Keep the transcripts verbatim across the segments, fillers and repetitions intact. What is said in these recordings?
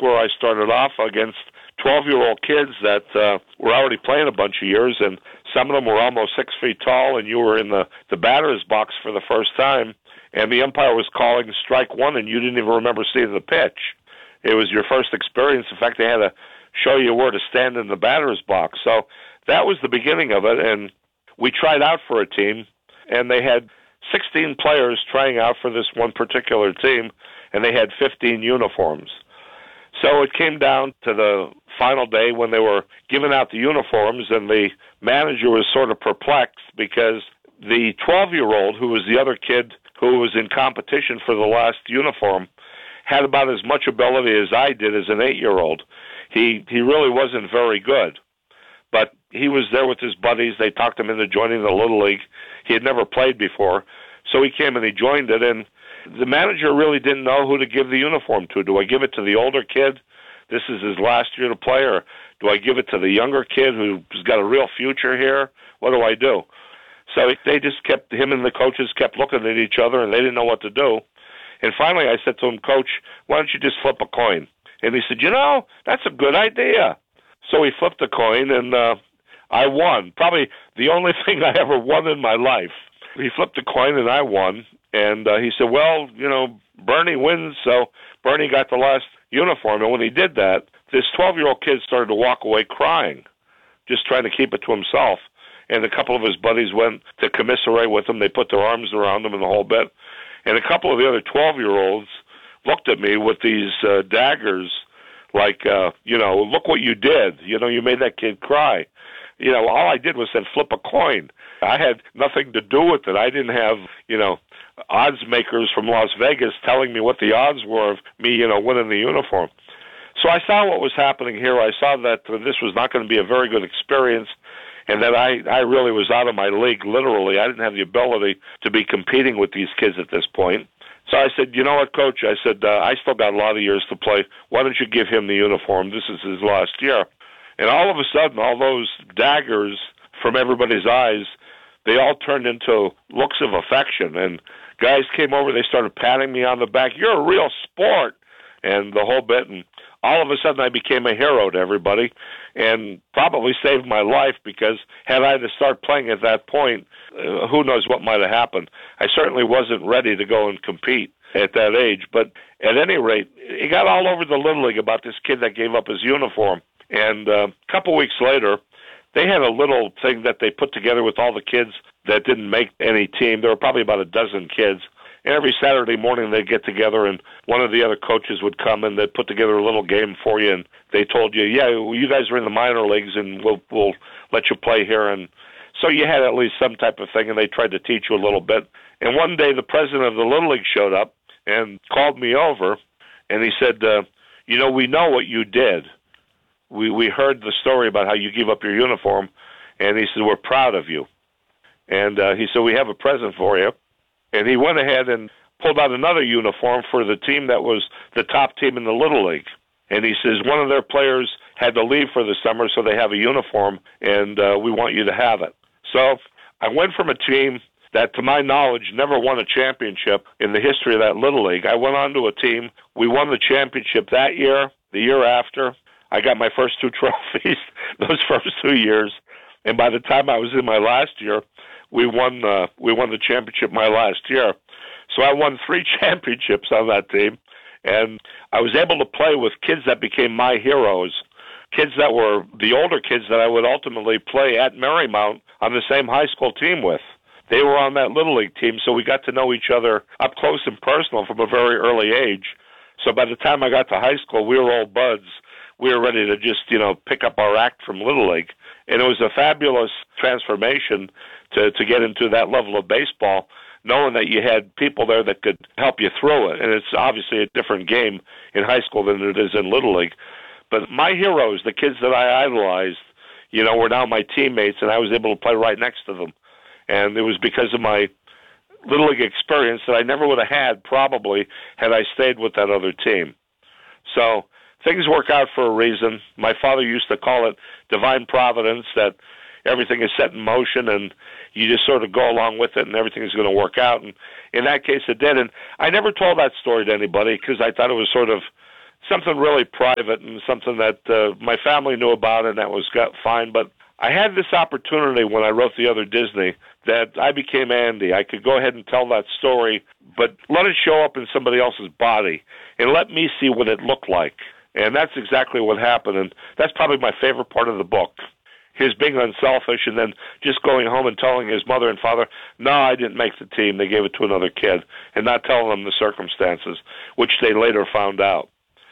where I started off against twelve-year-old kids that uh, were already playing a bunch of years, and some of them were almost six feet tall, and you were in the, the batter's box for the first time, and the umpire was calling strike one, and you didn't even remember seeing the pitch. It was your first experience. In fact, they had to show you where to stand in the batter's box. So that was the beginning of it, and we tried out for a team, and they had sixteen players trying out for this one particular team, and they had fifteen uniforms. So it came down to the final day when they were giving out the uniforms, and the manager was sort of perplexed because the twelve-year-old, who was the other kid who was in competition for the last uniform, had about as much ability as I did as an eight-year-old. He he really wasn't very good, but he was there with his buddies. They talked him into joining the Little League. He had never played before, so he came and he joined it, and the manager really didn't know who to give the uniform to. Do I give it to the older kid? This is his last year to play, or do I give it to the younger kid who's got a real future here? What do I do? So they just kept, him and the coaches kept looking at each other, and they didn't know what to do. And finally I said to him, Coach, why don't you just flip a coin? And he said, you know, that's a good idea. So he flipped a coin, and uh, I won. Probably the only thing I ever won in my life. He flipped a coin, and I won. And uh, he said, well, you know, Bernie wins, so Bernie got the last uniform. And when he did that, this twelve-year-old kid started to walk away crying, just trying to keep it to himself. And a couple of his buddies went to commiserate with him. They put their arms around him and the whole bit. And a couple of the other twelve-year-olds looked at me with these uh, daggers like, uh, you know, look what you did. You know, you made that kid cry. You know, all I did was then flip a coin. I had nothing to do with it. I didn't have, you know, odds makers from Las Vegas telling me what the odds were of me, you know, winning the uniform. So I saw what was happening here. I saw that this was not going to be a very good experience, and that I, I really was out of my league, literally. I didn't have the ability to be competing with these kids at this point. So I said, you know what, Coach? I said, uh, I still got a lot of years to play. Why don't you give him the uniform? This is his last year. And all of a sudden, all those daggers from everybody's eyes, they all turned into looks of affection. And guys came over, they started patting me on the back. You're a real sport, and the whole bit. And all of a sudden, I became a hero to everybody, and probably saved my life, because had I had to start playing at that point, uh, who knows what might have happened. I certainly wasn't ready to go and compete at that age. But at any rate, it got all over the Little League about this kid that gave up his uniform. And uh, a couple weeks later, they had a little thing that they put together with all the kids that didn't make any team. There were probably about a dozen kids. And every Saturday morning they'd get together, and one of the other coaches would come, and they'd put together a little game for you. And they told you, yeah, well, you guys are in the minor leagues, and we'll, we'll let you play here. And so you had at least some type of thing, and they tried to teach you a little bit. And one day the president of the Little League showed up and called me over, and he said, uh, you know, we know what you did. We we heard the story about how you gave up your uniform, and he said, we're proud of you. And uh, he said, we have a present for you. And he went ahead and pulled out another uniform for the team that was the top team in the Little League. And he says, one of their players had to leave for the summer, so they have a uniform, and uh, we want you to have it. So I went from a team that, to my knowledge, never won a championship in the history of that Little League. I went on to a team. We won the championship that year, the year after. I got my first two trophies those first two years. And by the time I was in my last year, we won uh, we won the championship my last year. So I won three championships on that team. And I was able to play with kids that became my heroes, kids that were the older kids that I would ultimately play at Marymount on the same high school team with. They were on that Little League team, so we got to know each other up close and personal from a very early age. So by the time I got to high school, we were old buds. We were ready to just, you know, pick up our act from Little League. And it was a fabulous transformation to, to get into that level of baseball, knowing that you had people there that could help you through it. And it's obviously a different game in high school than it is in Little League. But my heroes, the kids that I idolized, you know, were now my teammates, and I was able to play right next to them. And it was because of my Little League experience that I never would have had, probably, had I stayed with that other team. So things work out for a reason. My father used to call it divine providence, that everything is set in motion and you just sort of go along with it and everything is going to work out. And in that case, it did. And I never told that story to anybody because I thought it was sort of something really private and something that uh, my family knew about, and that was got fine. But I had this opportunity when I wrote The Other Disney that I became Andy. I could go ahead and tell that story, but let it show up in somebody else's body and let me see what it looked like. And that's exactly what happened, and that's probably my favorite part of the book. His being unselfish and then just going home and telling his mother and father, no, I didn't make the team, they gave it to another kid, and not telling them the circumstances, which they later found out.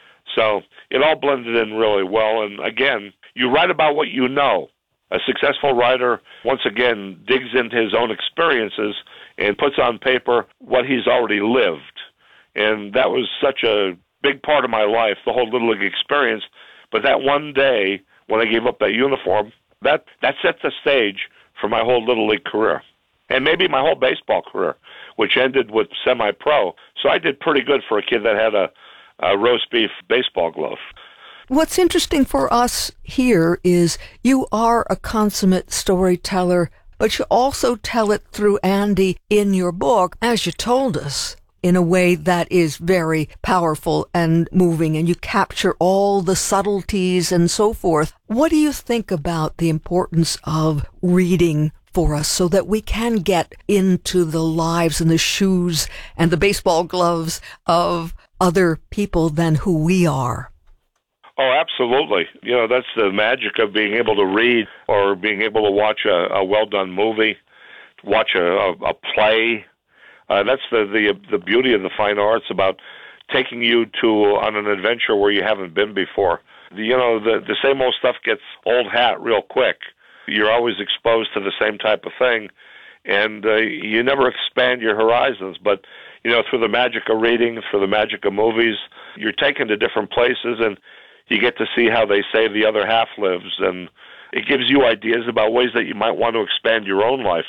So it all blended in really well, and again, you write about what you know. A successful writer, once again, digs into his own experiences and puts on paper what he's already lived. And that was such a big part of my life, the whole Little League experience. But that one day, when I gave up that uniform, that, that set the stage for my whole Little League career. And maybe my whole baseball career, which ended with semi-pro. So I did pretty good for a kid that had a, a roast beef baseball glove. What's interesting for us here is you are a consummate storyteller, but you also tell it through Andy in your book, as you told us, in a way that is very powerful and moving, and you capture all the subtleties and so forth. What do you think about the importance of reading for us so that we can get into the lives and the shoes and the baseball gloves of other people than who we are? Oh, absolutely. You know, that's the magic of being able to read or being able to watch a, a well-done movie, watch a, a, a play. Uh, that's the, the the beauty of the fine arts, about taking you to on an adventure where you haven't been before. The, you know, the, the same old stuff gets old hat real quick. You're always exposed to the same type of thing, and uh, you never expand your horizons. But, you know, through the magic of reading, through the magic of movies, you're taken to different places, and you get to see how they say the other half lives, and it gives you ideas about ways that you might want to expand your own life.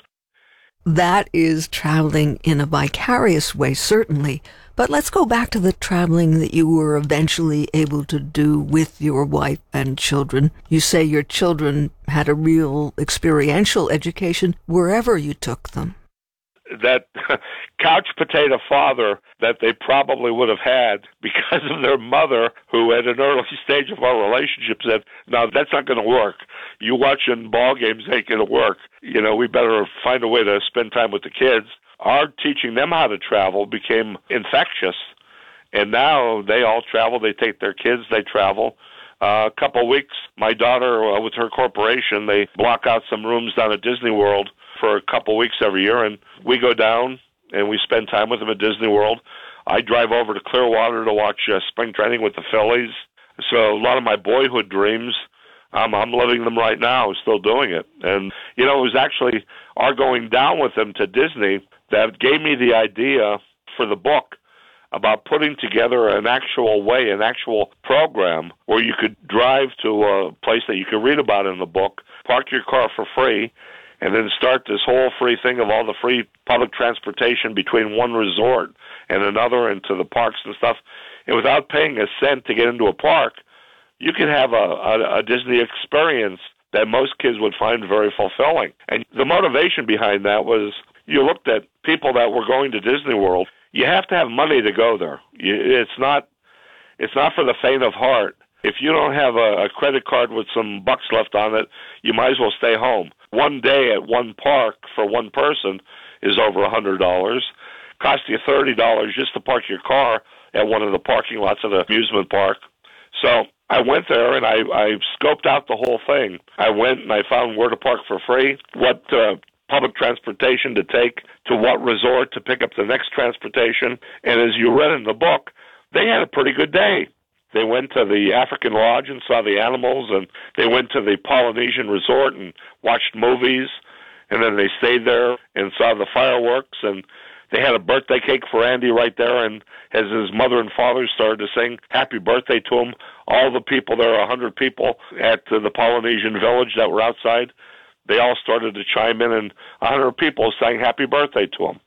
That is traveling in a vicarious way, certainly. But let's go back to the traveling that you were eventually able to do with your wife and children. You say your children had a real experiential education wherever you took them. That couch potato father that they probably would have had because of their mother, who at an early stage of our relationship said, no, that's not going to work. You watching ball games ain't going to work. You know, we better find a way to spend time with the kids. Our teaching them how to travel became infectious, and now they all travel. They take their kids, they travel. Uh, a couple of weeks, my daughter, uh, with her corporation, they block out some rooms down at Disney World for a couple of weeks every year, and we go down and we spend time with them at Disney World. I drive over to Clearwater to watch uh, spring training with the Phillies. So a lot of my boyhood dreams, um, I'm living them right now, still doing it. And, you know, it was actually our going down with them to Disney that gave me the idea for the book about putting together an actual way, an actual program where you could drive to a place that you could read about in the book, park your car for free, and then start this whole free thing of all the free public transportation between one resort and another and to the parks and stuff. And without paying a cent to get into a park, you could have a, a, a Disney experience that most kids would find very fulfilling. And the motivation behind that was, you looked at people that were going to Disney World. You have to have money to go there. You, it's not it's not for the faint of heart. If you don't have a, a credit card with some bucks left on it, you might as well stay home. One day at one park for one person is over one hundred dollars. Cost you thirty dollars just to park your car at one of the parking lots of the amusement park. So I went there and I, I scoped out the whole thing. I went and I found where to park for free, what uh, public transportation to take to what resort to pick up the next transportation. And as you read in the book, they had a pretty good day. They went to the African Lodge and saw the animals, and they went to the Polynesian Resort and watched movies, and then they stayed there and saw the fireworks, and they had a birthday cake for Andy right there, and as his mother and father started to sing happy birthday to him, all the people there, one hundred people at the Polynesian village that were outside, they all started to chime in, and one hundred people sang happy birthday to him.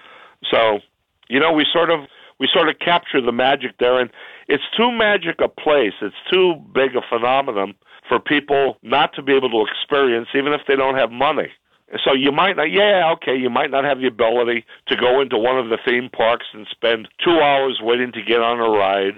So, you know, we sort of we sort of capture the magic there, and it's too magic a place, it's too big a phenomenon for people not to be able to experience, even if they don't have money. So you might not, yeah, okay, you might not have the ability to go into one of the theme parks and spend two hours waiting to get on a ride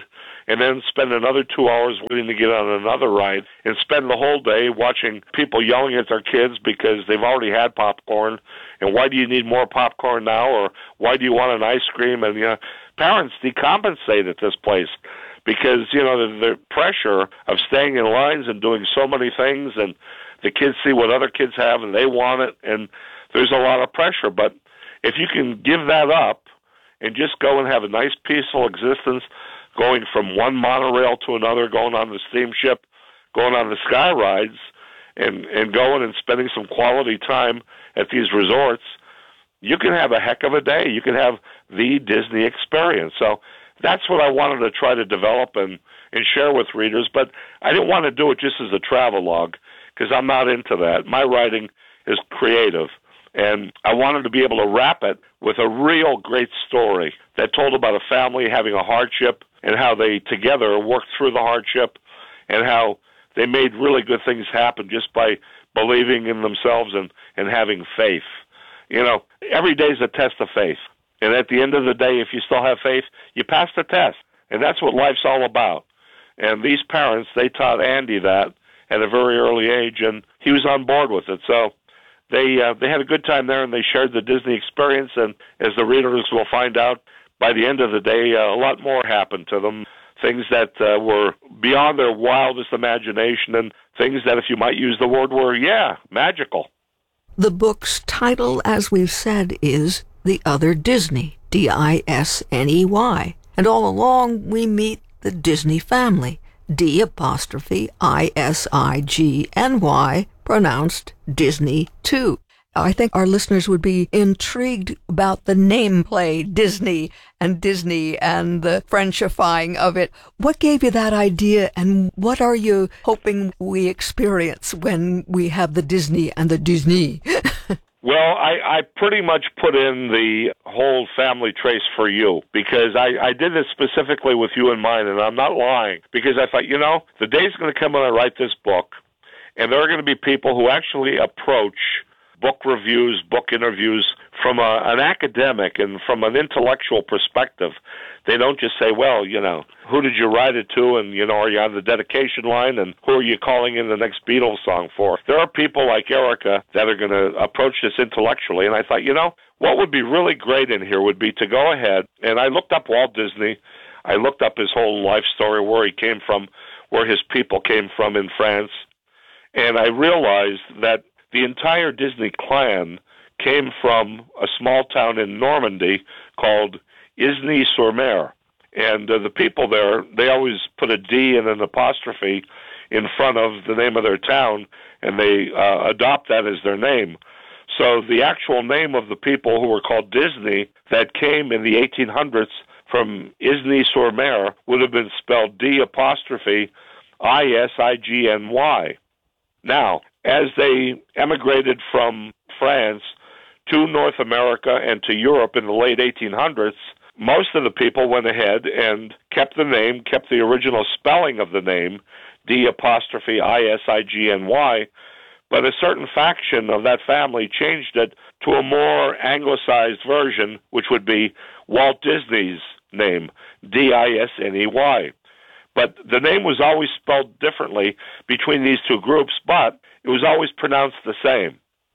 and then spend another two hours waiting to get on another ride, and spend the whole day watching people yelling at their kids because they've already had popcorn, and why do you need more popcorn now, or why do you want an ice cream? And, you know, parents decompensate at this place because, you know, the, the pressure of staying in lines and doing so many things, and the kids see what other kids have and they want it, and there's a lot of pressure. But if you can give that up and just go and have a nice, peaceful existence, going from one monorail to another, going on the steamship, going on the sky rides, and, and going and spending some quality time at these resorts, you can have a heck of a day. You can have the Disney experience. So that's what I wanted to try to develop and, and share with readers. But I didn't want to do it just as a travelogue because I'm not into that. My writing is creative. And I wanted to be able to wrap it with a real great story that told about a family having a hardship and how they together worked through the hardship and how they made really good things happen just by believing in themselves and, and having faith. You know, every day is a test of faith. And at the end of the day, if you still have faith, you pass the test. And that's what life's all about. And these parents, they taught Andy that at a very early age, and he was on board with it. So They uh, they had a good time there, and they shared the Disney experience. And as the readers will find out, by the end of the day, uh, a lot more happened to them, things that uh, were beyond their wildest imagination, and things that, if you might use the word, were, yeah, magical. The book's title, as we've said, is The Other Disney, D I S N E Y. And all along, we meet the Disney family, D apostrophe I S I G N Y, pronounced Disney too. I think our listeners would be intrigued about the nameplay Disney and Disney and the Frenchifying of it. What gave you that idea, and what are you hoping we experience when we have the Disney and the Disney? Well, I, I pretty much put in the whole family trace for you because I, I did this specifically with you in mind, and I'm not lying, because I thought, you know, the day's going to come when I write this book, and there are going to be people who actually approach book reviews, book interviews from a, an academic and from an intellectual perspective. They don't just say, well, you know, who did you write it to, and, you know, are you on the dedication line, and who are you calling in the next Beatles song for? There are people like Erica that are going to approach this intellectually, and I thought, you know, what would be really great in here would be to go ahead, and I looked up Walt Disney. I looked up his whole life story, where he came from, where his people came from in France, and I realized that the entire Disney clan came from a small town in Normandy called Isny-sur-Mer. And uh, the people there, they always put a D and an apostrophe in front of the name of their town, and they uh, adopt that as their name. So the actual name of the people who were called Disney that came in the eighteen hundreds from Isny-sur-Mer would have been spelled D apostrophe I S I G N Y. Now, as they emigrated from France to North America and to Europe in the late eighteen hundreds, most of the people went ahead and kept the name, kept the original spelling of the name, D apostrophe I S I G N Y, but a certain faction of that family changed it to a more anglicized version, which would be Walt Disney's name, D I S N E Y. But the name was always spelled differently between these two groups, but it was always pronounced the same.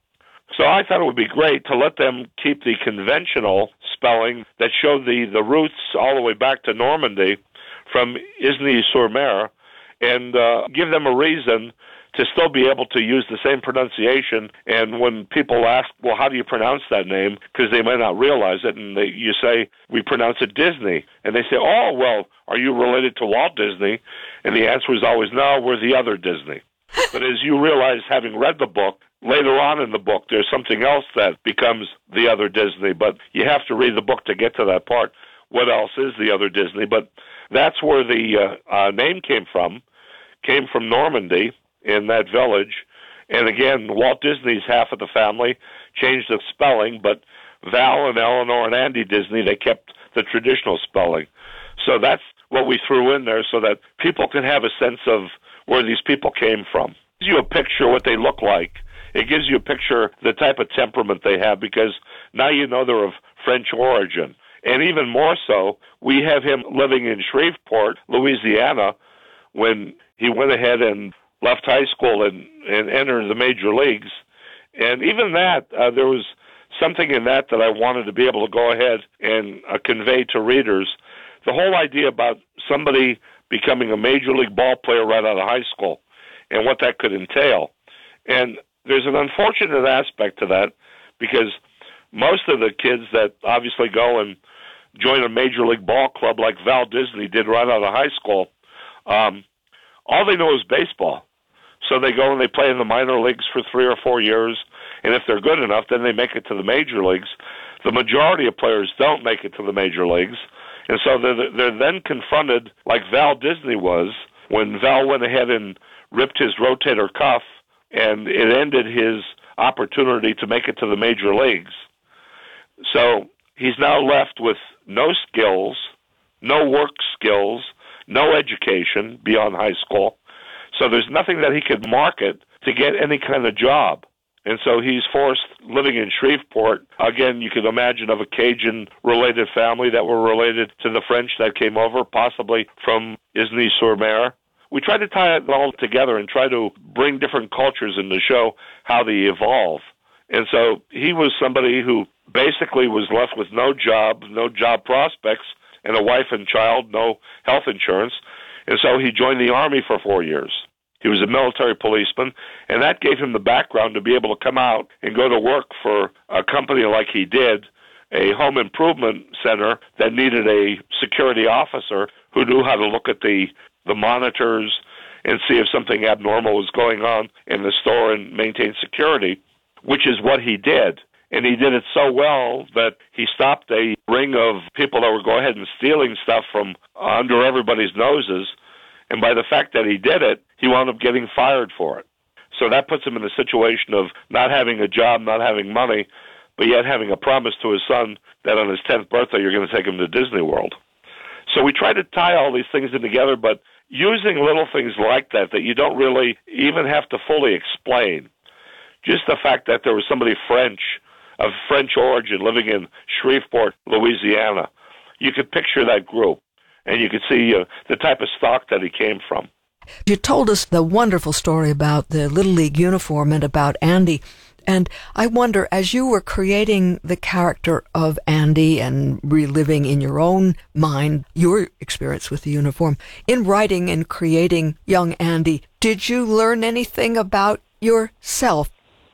So I thought it would be great to let them keep the conventional spelling that showed the, the roots all the way back to Normandy from Isny-sur-Mer, and uh, give them a reason to still be able to use the same pronunciation. And when people ask, well, how do you pronounce that name? Because they might not realize it, and they, you say, we pronounce it Disney. And they say, oh, well, are you related to Walt Disney? And the answer is always, no, we're the other Disney. But as you realize, having read the book, later on in the book, there's something else that becomes the other Disney. But you have to read the book to get to that part. What else is the other Disney? But that's where the uh, uh, name came from, came from Normandy, in that village. And again, Walt Disney's half of the family changed the spelling, but Val and Eleanor and Andy Disney, they kept the traditional spelling. So that's what we threw in there so that people can have a sense of where these people came from. It gives you a picture what they look like. It gives you a picture the type of temperament they have, because now you know they're of French origin. And even more so, we have him living in Shreveport, Louisiana, when he went ahead and left high school and, and entered the major leagues. And even that, uh, there was something in that that I wanted to be able to go ahead and uh, convey to readers. The whole idea about somebody becoming a major league ball player right out of high school and what that could entail. And there's an unfortunate aspect to that because most of the kids that obviously go and join a major league ball club like Val Disney did right out of high school, um, all they know is baseball. So they go and they play in the minor leagues for three or four years, and if they're good enough, then they make it to the major leagues. The majority of players don't make it to the major leagues, and so they're, they're then confronted, like Val Disney was, when Val went ahead and ripped his rotator cuff, and it ended his opportunity to make it to the major leagues. So he's now left with no skills, no work skills, no education beyond high school. So there's nothing that he could market to get any kind of job. And so he's forced, living in Shreveport, again, you could imagine of a Cajun-related family that were related to the French that came over, possibly from Isny-sur-Mer. We try to tie it all together and try to bring different cultures in to show how they evolve. And so he was somebody who basically was left with no job, no job prospects, and a wife and child, no health insurance. And so he joined the Army for four years. He was a military policeman, and that gave him the background to be able to come out and go to work for a company like he did, a home improvement center that needed a security officer who knew how to look at the, the monitors and see if something abnormal was going on in the store and maintain security, which is what he did. And he did it so well that he stopped a ring of people that were going ahead and stealing stuff from under everybody's noses. And by the fact that he did it, he wound up getting fired for it. So that puts him in a situation of not having a job, not having money, but yet having a promise to his son that on his tenth birthday you're going to take him to Disney World. So we try to tie all these things in together, but using little things like that that you don't really even have to fully explain. Just the fact that there was somebody French, of French origin, living in Shreveport, Louisiana. You could picture that group, and you could see uh, the type of stock that he came from. You told us the wonderful story about the Little League uniform and about Andy. And I wonder, as you were creating the character of Andy and reliving in your own mind your experience with the uniform, in writing and creating young Andy, did you learn anything about yourself?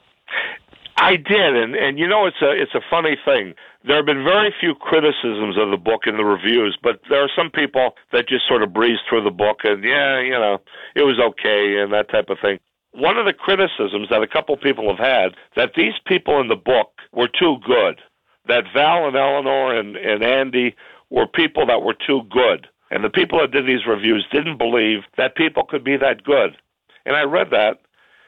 I did, and, and you know, it's a it's a funny thing. There have been very few criticisms of the book in the reviews, but there are some people that just sort of breeze through the book and, yeah, you know, it was okay and that type of thing. One of the criticisms that a couple people have had, that these people in the book were too good, that Val and Eleanor and, and Andy were people that were too good. And the people that did these reviews didn't believe that people could be that good. And I read that.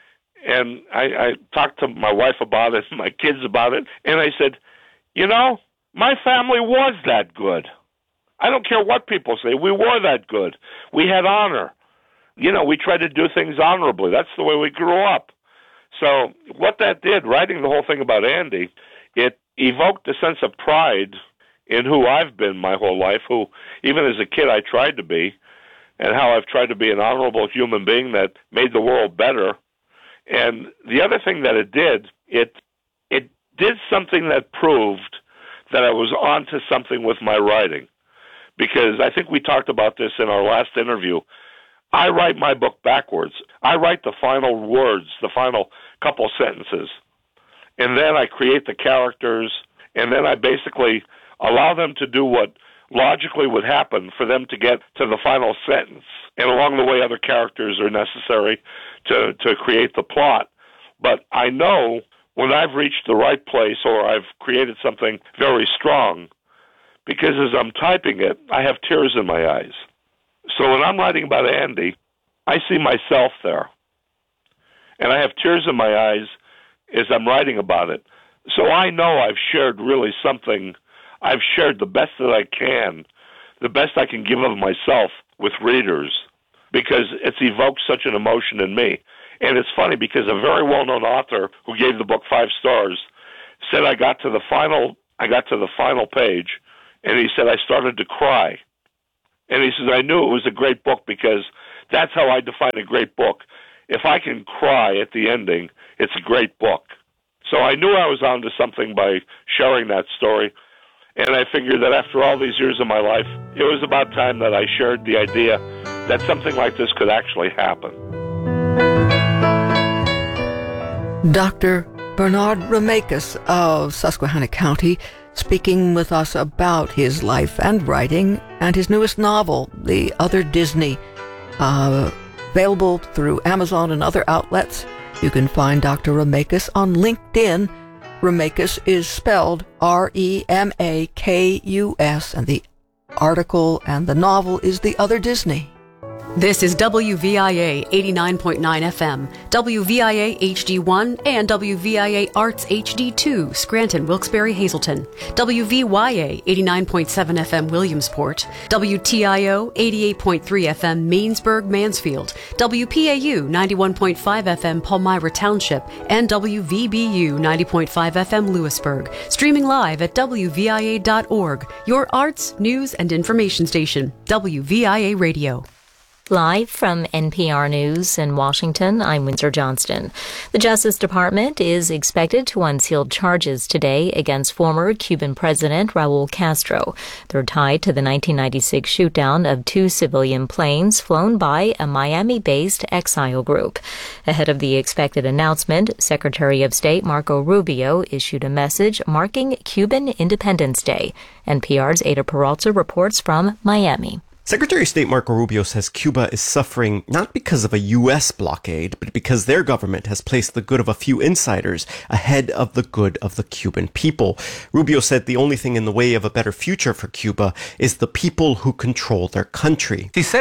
And I, I talked to my wife about it, my kids about it, and I said, you know, my family was that good. I don't care what people say. We were that good. We had honor. You know, we tried to do things honorably. That's the way we grew up. So what that did, writing the whole thing about Andy, it evoked a sense of pride in who I've been my whole life, who even as a kid I tried to be, and how I've tried to be an honorable human being that made the world better. And the other thing that it did, it it did something that proved that I was onto something with my writing. Because I think we talked about this in our last interview. I write my book backwards. I write the final words, the final couple sentences. And then I create the characters, and then I basically allow them to do what logically would happen for them to get to the final sentence. And along the way, other characters are necessary to, to create the plot. But I know when I've reached the right place or I've created something very strong, because as I'm typing it, I have tears in my eyes. So when I'm writing about Andy, I see myself there. And I have tears in my eyes as I'm writing about it. So I know I've shared really something. I've shared the best that I can, the best I can give of myself with readers, because it's evoked such an emotion in me. And it's funny because a very well-known author who gave the book five stars said I got to the final I got to the final page, And he said, I started to cry. And he says, I knew it was a great book because that's how I define a great book. If I can cry at the ending, it's a great book. So I knew I was onto something by sharing that story. And I figured that after all these years of my life, it was about time that I shared the idea that something like this could actually happen. Doctor Bernard Romeikis of Susquehanna County, speaking with us about his life and writing and his newest novel, The Other Disney, uh, available through Amazon and other outlets. You can find Doctor Romeikis on LinkedIn. Romeikis is spelled R E M A K U S, and the article and the novel is The Other Disney. This is W V I A eighty-nine point nine F M, W V I A H D one, and W V I A Arts H D two, Scranton, Wilkes-Barre, Hazleton, W V Y A eighty-nine point seven F M, Williamsport, W T I O eighty-eight point three F M, Mainsburg, Mansfield, W P A U ninety-one point five F M, Palmyra Township, and W V B U ninety point five F M, Lewisburg. Streaming live at W V I A dot org, your arts, news, and information station, W V I A Radio. Live from N P R News in Washington, I'm Windsor Johnston. The Justice Department is expected to unseal charges today against former Cuban President Raul Castro. They're tied to the nineteen ninety-six shootdown of two civilian planes flown by a Miami-based exile group. Ahead of the expected announcement, Secretary of State Marco Rubio issued a message marking Cuban Independence Day. N P R's Ada Peralta reports from Miami. Secretary of State Marco Rubio says Cuba is suffering not because of a U S blockade, but because their government has placed the good of a few insiders ahead of the good of the Cuban people. Rubio said the only thing in the way of a better future for Cuba is the people who control their country. If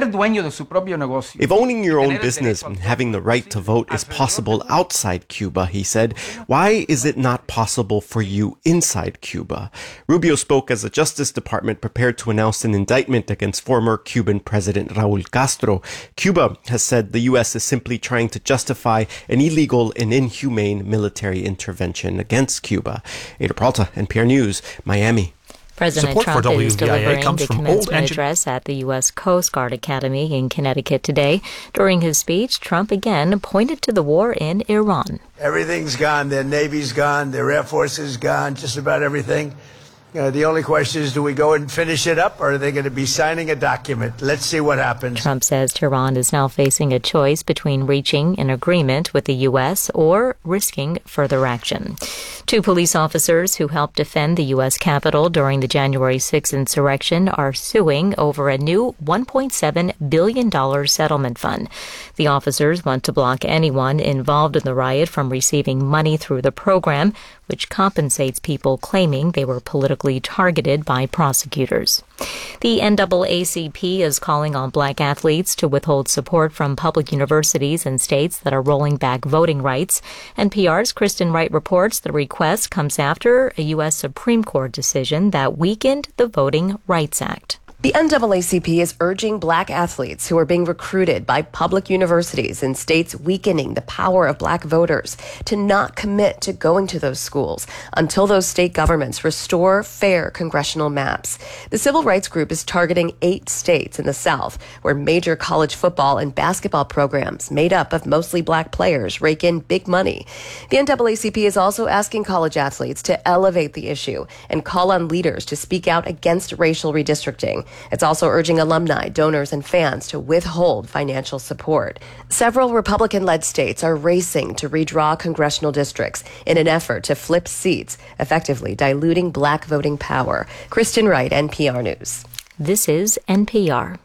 owning your own business and having the right to vote is possible outside Cuba, he said, why is it not possible for you inside Cuba? Rubio spoke as the Justice Department prepared to announce an indictment against former Cuban President Raul Castro. Cuba has said the U S is simply trying to justify an illegal and inhumane military intervention against Cuba. Ada Peralta, N P R News, Miami. President Support Trump for is delivering comes the from commencement old engin- address at the U S Coast Guard Academy in Connecticut today. During his speech, Trump again pointed to the war in Iran. Everything's gone. Their Navy's gone. Their Air Force is gone. Just about everything. Uh, the only question is, do we go and finish it up, or are they going to be signing a document? Let's see what happens. Trump says Tehran is now facing a choice between reaching an agreement with the U S or risking further action. Two police officers who helped defend the U S Capitol during the January sixth insurrection are suing over a new one point seven billion dollars settlement fund. The officers want to block anyone involved in the riot from receiving money through the program, which compensates people claiming they were politically targeted by prosecutors. The N double A C P is calling on black athletes to withhold support from public universities and states that are rolling back voting rights. N P R's Kristen Wright reports the request comes after a U S Supreme Court decision that weakened the Voting Rights Act. The N double A C P is urging black athletes who are being recruited by public universities in states weakening the power of black voters to not commit to going to those schools until those state governments restore fair congressional maps. The civil rights group is targeting eight states in the South where major college football and basketball programs made up of mostly black players rake in big money. The N double A C P is also asking college athletes to elevate the issue and call on leaders to speak out against racial redistricting. It's also urging alumni, donors, and fans to withhold financial support. Several Republican-led states are racing to redraw congressional districts in an effort to flip seats, effectively diluting black voting power. Kristen Wright, N P R News. This is N P R.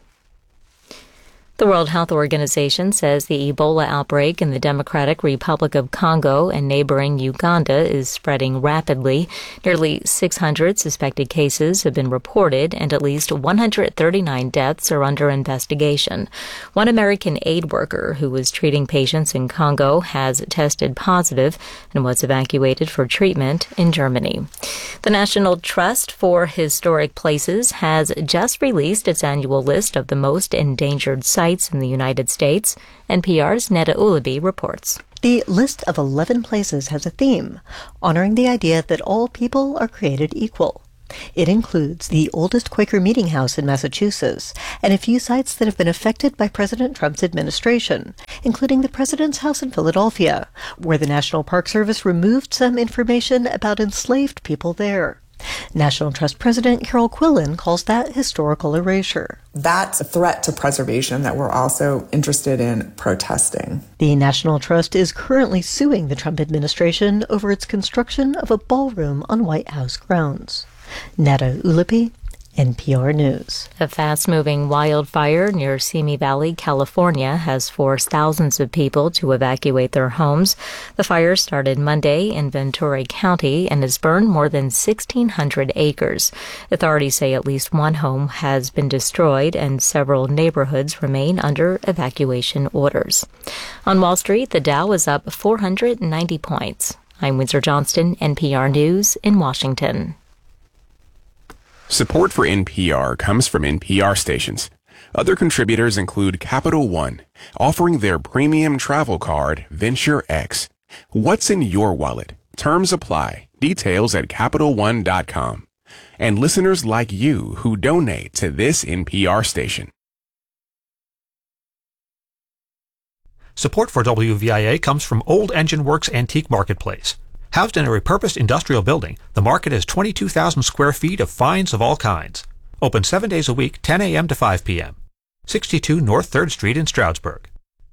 The World Health Organization says the Ebola outbreak in the Democratic Republic of Congo and neighboring Uganda is spreading rapidly. Nearly six hundred suspected cases have been reported, and at least one hundred thirty-nine deaths are under investigation. One American aid worker who was treating patients in Congo has tested positive and was evacuated for treatment in Germany. The National Trust for Historic Places has just released its annual list of the most endangered sites in the United States. N P R's Neda Ulabi reports. The list of eleven places has a theme, honoring the idea that all people are created equal. It includes the oldest Quaker meeting house in Massachusetts and a few sites that have been affected by President Trump's administration, including the President's house in Philadelphia, where the National Park Service removed some information about enslaved people there. National Trust President Carol Quillen calls that historical erasure. That's a threat to preservation that we're also interested in protesting. The National Trust is currently suing the Trump administration over its construction of a ballroom on White House grounds. Nada Ulupi, N P R News. A fast-moving wildfire near Simi Valley, California, has forced thousands of people to evacuate their homes. The fire started Monday in Ventura County and has burned more than sixteen hundred acres. Authorities say at least one home has been destroyed and several neighborhoods remain under evacuation orders. On Wall Street, the Dow is up four hundred ninety points. I'm Windsor Johnston, N P R News in Washington. Support for N P R comes from N P R stations. Other contributors include Capital One, offering their premium travel card, Venture X. What's in your wallet? Terms apply. Details at Capital One dot com. And listeners like you who donate to this N P R station. Support for W V I A comes from Old Engine Works Antique Marketplace. Housed in a repurposed industrial building, the market has twenty-two thousand square feet of finds of all kinds. Open seven days a week, ten a.m. to five p.m. sixty-two North third Street in Stroudsburg.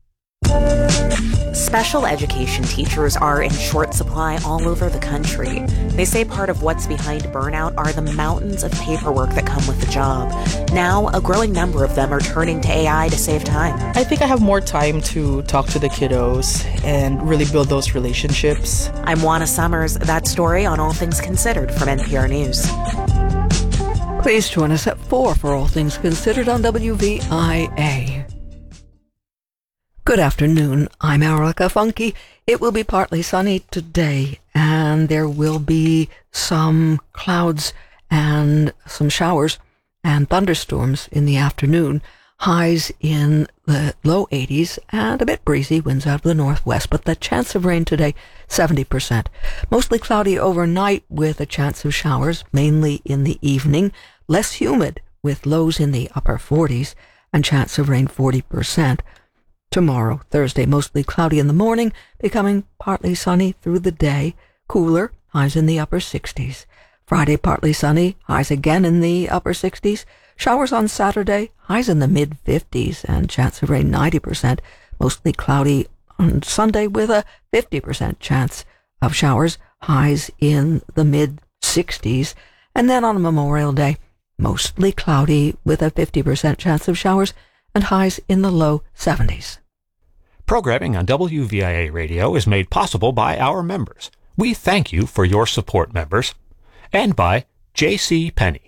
Special education teachers are in short supply all over the country. They say part of what's behind burnout are the mountains of paperwork that come with the job. Now, a growing number of them are turning to A I to save time. I think I have more time to talk to the kiddos and really build those relationships. I'm Juana Summers. That story on All Things Considered from N P R News. Please join us at four for All Things Considered on W V I A. Good afternoon. I'm Erica Funky. It will be partly sunny today, and there will be some clouds and some showers and thunderstorms in the afternoon. Highs in the low eighties and a bit breezy, winds out of the northwest, but the chance of rain today, seventy percent. Mostly cloudy overnight with a chance of showers, mainly in the evening. Less humid with lows in the upper forties and chance of rain forty percent. Tomorrow, Thursday, mostly cloudy in the morning, becoming partly sunny through the day. Cooler, highs in the upper sixties. Friday, partly sunny, highs again in the upper sixties. Showers on Saturday, highs in the mid-fifties, and chance of rain ninety percent. Mostly cloudy on Sunday with a fifty percent chance of showers, highs in the mid-sixties. And then on Memorial Day, mostly cloudy with a fifty percent chance of showers, and highs in the low seventies. Programming on W V I A Radio is made possible by our members. We thank you for your support, members. And by J C. Penney.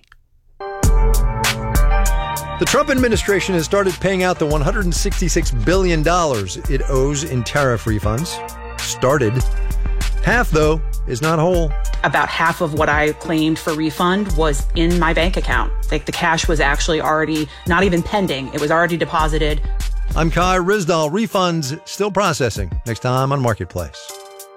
The Trump administration has started paying out the one hundred sixty-six billion dollars it owes in tariff refunds. Started. Half, though, is not whole. About half of what I claimed for refund was in my bank account. Like the cash was actually already not even pending. It was already deposited. I'm Kai Rizdal. Refunds still processing. Next time on Marketplace.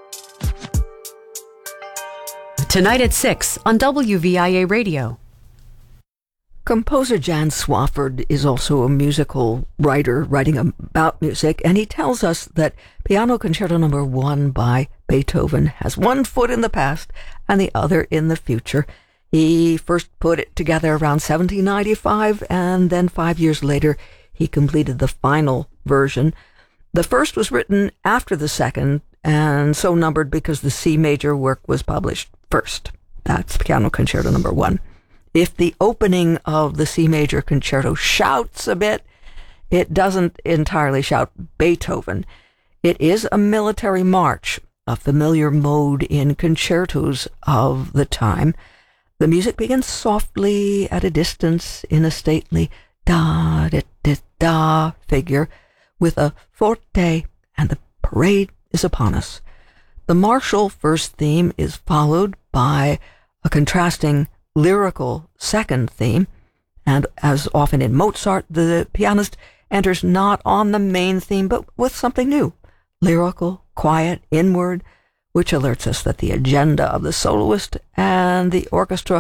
Tonight at six on W V I A Radio. Composer Jan Swafford is also a musical writer writing about music, and he tells us that Piano Concerto Number One by Beethoven has one foot in the past and the other in the future. He first put it together around seventeen ninety-five, and then five years later he completed the final version. The first was written after the second, and so numbered because the C major work was published first. That's Piano Concerto Number One. If the opening of the C major concerto shouts a bit, it doesn't entirely shout Beethoven. It is a military march, a familiar mode in concertos of the time. The music begins softly at a distance in a stately da-da-da-da figure with a forte, and the parade is upon us. The martial first theme is followed by a contrasting lyrical second theme, and as often in Mozart, the pianist enters not on the main theme, but with something new, lyrical, quiet, inward, which alerts us that the agenda of the soloist and the orchestra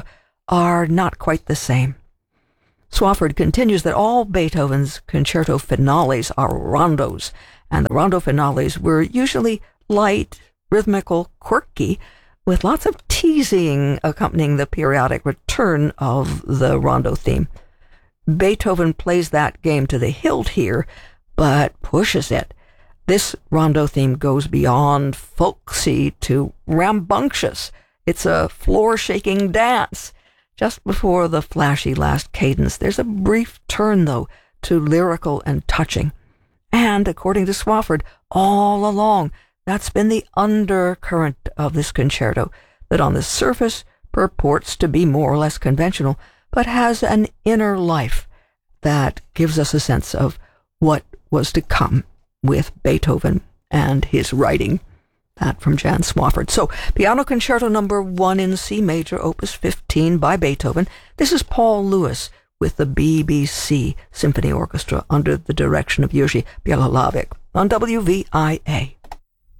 are not quite the same. Swafford continues that all Beethoven's concerto finales are rondos, and the rondo finales were usually light, rhythmical, quirky, with lots of teasing accompanying the periodic return of the rondo theme. Beethoven plays that game to the hilt here, but pushes it. This rondo theme goes beyond folksy to rambunctious. It's a floor-shaking dance. Just before the flashy last cadence, there's a brief turn, though, to lyrical and touching. And, according to Swafford, all along, that's been the undercurrent of this concerto, that on the surface purports to be more or less conventional, but has an inner life that gives us a sense of what was to come with Beethoven and his writing. That from Jan Swafford. So, Piano Concerto Number One in C Major, Opus fifteen by Beethoven. This is Paul Lewis with the B B C Symphony Orchestra under the direction of Jiří Bělohlavek on W V I A.